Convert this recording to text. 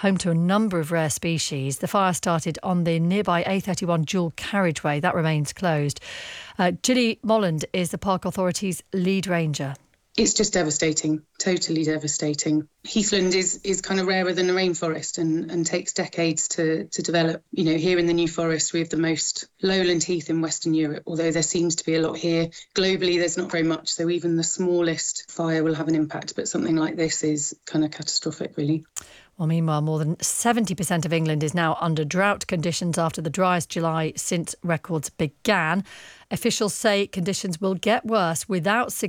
home to a number of rare species. The fire started on the nearby A31 dual carriageway. That remains closed. Gilly Molland is the Park Authority's lead ranger. It's just devastating, totally devastating. Heathland is kind of rarer than the rainforest and takes decades to develop. You know, here in the New Forest, we have the most lowland heath in Western Europe, although there seems to be a lot here. Globally, there's not very much, so even the smallest fire will have an impact, but something like this is kind of catastrophic, really. Well, meanwhile, more than 70% of England is now under drought conditions after the driest July since records began. Officials say conditions will get worse without